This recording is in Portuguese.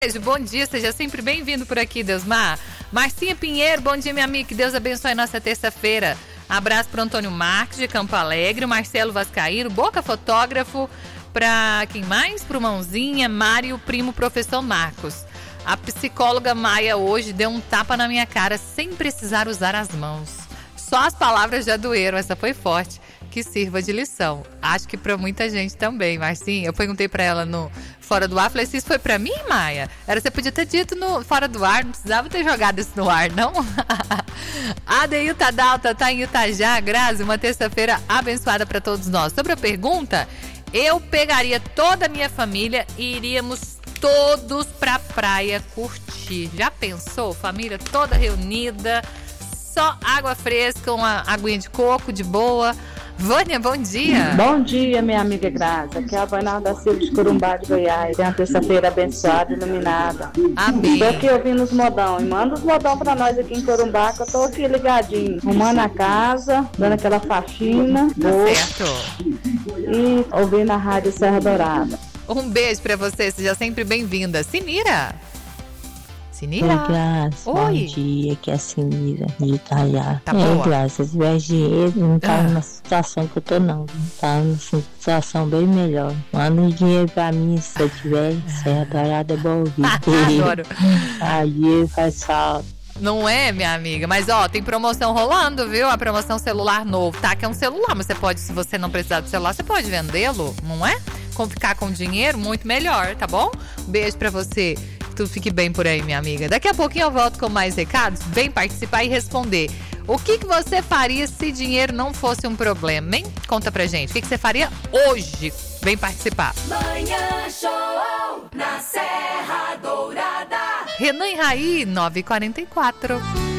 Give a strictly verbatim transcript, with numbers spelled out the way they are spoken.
Beijo, bom dia, seja sempre bem-vindo por aqui, Deusmar. Marcinha Pinheiro, bom dia, minha amiga, que Deus abençoe nossa terça-feira. Abraço para Antônio Marques, de Campo Alegre, o Marcelo Vascaíno, Boca Fotógrafo, para quem mais? Para o Mãozinha, Mário, primo, professor Marcos. A psicóloga Maia hoje deu um tapa na minha cara sem precisar usar as mãos. Só as palavras já doeram, essa foi forte. Que sirva de lição. Acho que para muita gente também, Marcinha. Eu perguntei para ela no Fora do Ar, falei, se isso foi para mim, Maia? Era, você podia ter dito no Fora do Ar, não precisava ter jogado isso no ar, não? A Deilta Dalta tá em Itajá, Grazi, uma terça-feira abençoada para todos nós. Sobre a pergunta, eu pegaria toda a minha família e iríamos todos pra praia curtir. Já pensou? Família toda reunida, só água fresca, uma aguinha de coco de boa. Vânia, bom dia. Bom dia, minha amiga Graça. Aqui é a Vânia da Silva de Corumbá de Goiás. Tem uma terça-feira abençoada, iluminada. Amém. Tô aqui ouvindo os modão. E manda os modão pra nós aqui em Corumbá, que eu tô aqui ligadinho. Arrumando a casa, dando aquela faxina. Tá boa, certo. E ouvindo a Rádio Serra Dourada. Um beijo pra você, seja sempre bem-vinda. Sinira. Sinira. Oi, Graça. Oi. Bom dia, aqui é a Sinira de Itajá. Tá é, boa? Graça, se tivesse dinheiro, não tava Ah. na situação que eu tô, não. Tava numa situação bem melhor. Manda um dinheiro pra mim, se eu tiver. Serra Dourada é bom ouvir. Adoro. Aí faz falta. Não é, minha amiga? Mas, ó, tem promoção rolando, viu? A promoção celular novo, tá? Que é um celular, mas você pode, se você não precisar do celular, você pode vendê-lo, não é? Com ficar com dinheiro, muito melhor, tá bom? Beijo pra você. Que tudo fique bem por aí, minha amiga. Daqui a pouquinho eu volto com mais recados. Vem participar e responder. O que, que você faria se dinheiro não fosse um problema, hein? Conta pra gente. O que, que você faria hoje? Vem participar. Manhã Show na Serra Dourada. Renan e Raí, nove e quarenta e quatro.